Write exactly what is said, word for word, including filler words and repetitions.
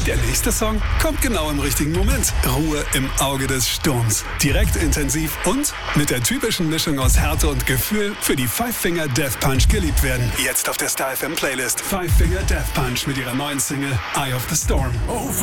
Der nächste Song kommt genau im richtigen Moment. Ruhe im Auge des Sturms. Direkt intensiv und mit der typischen Mischung aus Härte und Gefühl für die Five Finger Death Punch geliebt werden. Jetzt auf der Star F M Playlist. Five Finger Death Punch mit ihrer neuen Single Eye of the Storm.